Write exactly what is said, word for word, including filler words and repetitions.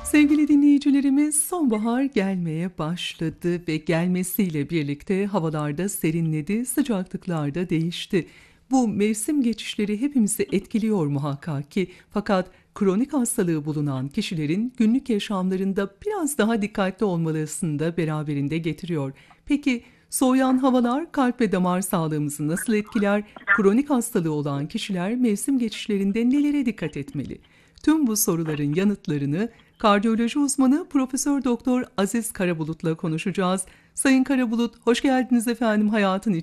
Sevgili dinleyicilerimiz, sonbahar gelmeye başladı ve gelmesiyle birlikte havalarda serinledi, sıcaklıklar da değişti. Bu mevsim geçişleri hepimizi etkiliyor muhakkak ki, fakat kronik hastalığı bulunan kişilerin günlük yaşamlarında biraz daha dikkatli olmalarını da beraberinde getiriyor. Peki soğuyan havalar kalp ve damar sağlığımızı nasıl etkiler? Kronik hastalığı olan kişiler mevsim geçişlerinde nelere dikkat etmeli? Tüm bu soruların yanıtlarını kardiyoloji uzmanı Profesör Doktor Aziz Karabulut'la konuşacağız. Sayın Karabulut, hoş geldiniz efendim hayatın